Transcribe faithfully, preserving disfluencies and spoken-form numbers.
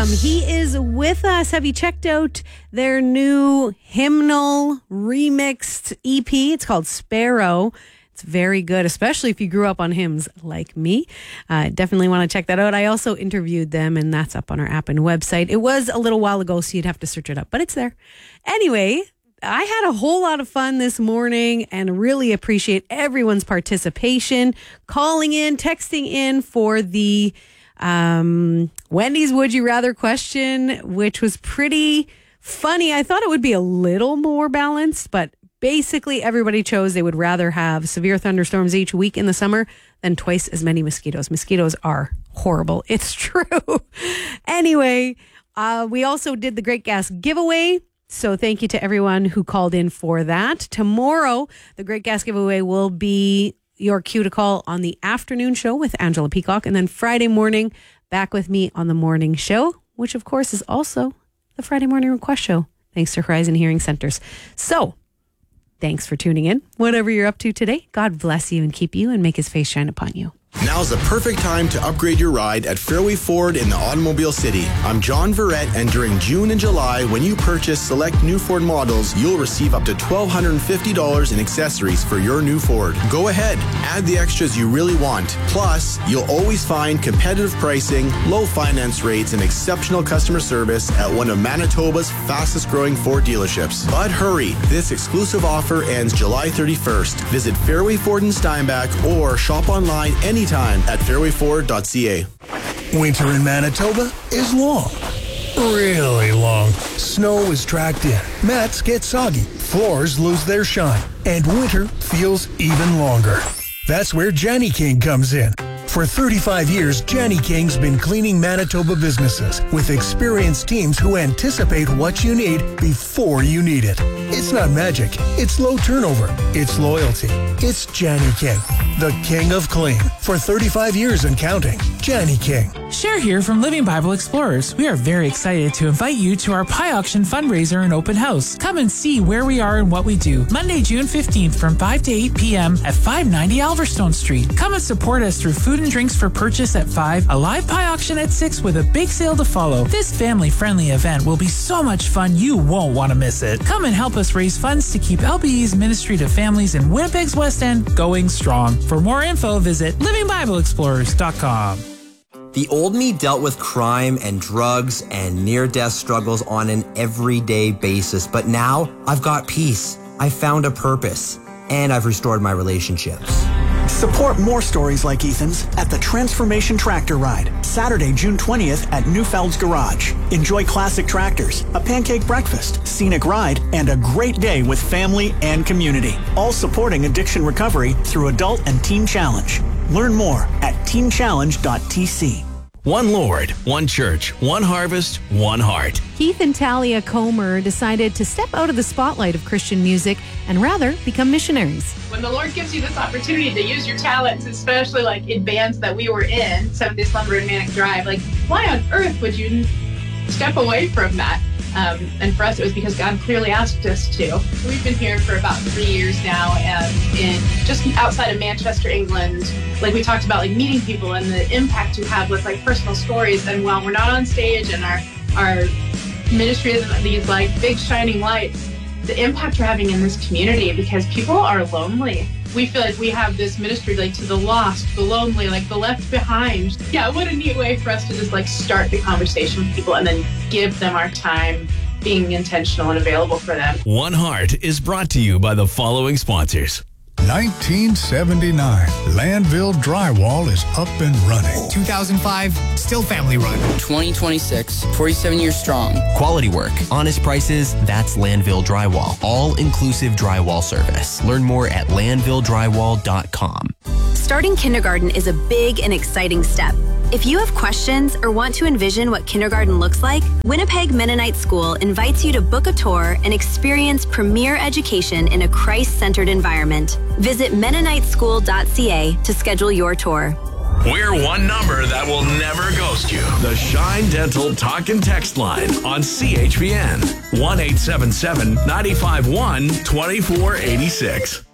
welcome. He is with us. Have you checked out their new hymnal remixed E P? It's called Sparrow. It's very good, especially if you grew up on hymns like me. Uh, definitely want to check that out. I also interviewed them, and that's up on our app and website. It was a little while ago, so you'd have to search it up, but it's there. Anyway, I had a whole lot of fun this morning and really appreciate everyone's participation, calling in, texting in for the um, Wendy's Would You Rather question, which was pretty funny. I thought it would be a little more balanced, but basically everybody chose they would rather have severe thunderstorms each week in the summer than twice as many mosquitoes. Mosquitoes are horrible. It's true. Anyway, uh, we also did the Great Gas giveaway. So thank you to everyone who called in for that. Tomorrow, the Great Gas giveaway will be your cue to call on the afternoon show with Angela Peacock. And then Friday morning, back with me on the morning show, which of course is also the Friday morning request show, thanks to Horizon Hearing Centers. So thanks for tuning in. Whatever you're up to today, God bless you and keep you and make his face shine upon you. Now's the perfect time to upgrade your ride at Fairway Ford in the Automobile City. I'm John Verrett, and during June and July, when you purchase select new Ford models, you'll receive up to one thousand two hundred fifty dollars in accessories for your new Ford. Go ahead, add the extras you really want. Plus, you'll always find competitive pricing, low finance rates, and exceptional customer service at one of Manitoba's fastest growing Ford dealerships. But hurry, this exclusive offer ends July thirty-first. Visit Fairway Ford in Steinbach or shop online any Anytime at fairway ford dot c a. Winter in Manitoba is long. Really long. Snow is tracked in. Mats get soggy. Floors lose their shine. And winter feels even longer. That's where Jenny King comes in. For thirty-five years, Jenny King's been cleaning Manitoba businesses with experienced teams who anticipate what you need before you need it. It's not magic. It's low turnover. It's loyalty. It's Jenny King, the king of clean. For thirty-five years and counting, Jenny King. Cher here from Living Bible Explorers. We are very excited to invite you to our Pie Auction fundraiser and open house. Come and see where we are and what we do. Monday, June fifteenth from five to eight p.m. at five ninety Alverstone Street. Come and support us through food and drinks for purchase at five, a live pie auction at six with a big sale to follow. This family-friendly event will be so much fun you won't want to miss it. Come and help us raise funds to keep L B E's ministry to families in Winnipeg's West End going strong. For more info, visit living bible explorers dot com. The old me dealt with crime and drugs and near-death struggles on an everyday basis, but now I've got peace. I've found a purpose, and I've restored my relationships. Support more stories like Ethan's at the Transformation Tractor Ride, Saturday, June twentieth at Newfeld's Garage. Enjoy classic tractors, a pancake breakfast, scenic ride, and a great day with family and community. All supporting addiction recovery through Adult and Teen Challenge. Learn more at teen challenge dot t c. One Lord, one church, one harvest, one heart. Keith and Talia Comer decided to step out of the spotlight of Christian music and rather become missionaries. When the Lord gives you this opportunity to use your talents, especially like in bands that we were in, Seventh-day Slumber and Manic Drive, like why on earth would you step away from that? Um, and for us, it was because God clearly asked us to. We've been here for about three years now, and in just outside of Manchester, England, like we talked about, like meeting people and the impact you have with like personal stories. And while we're not on stage and our our ministry isn't these like big shining lights, the impact we're having in this community, because people are lonely. We feel like we have this ministry like to the lost, the lonely, like the left behind. Yeah, what a neat way for us to just like start the conversation with people and then give them our time, being intentional and available for them. One Heart is brought to you by the following sponsors. nineteen seventy-nine, Landville Drywall is up and running. two thousand five, still family run. twenty twenty-six, forty-seven years strong. Quality work, honest prices, that's Landville Drywall. All-inclusive drywall service. Learn more at landville drywall dot com. Starting kindergarten is a big and exciting step. If you have questions or want to envision what kindergarten looks like, Winnipeg Mennonite School invites you to book a tour and experience premier education in a Christ-centered environment. Visit mennonite school dot c a to schedule your tour. We're one number that will never ghost you. The Shine Dental Talk and Text line on C H P N. one eight seven seven, nine five one, two four eight six.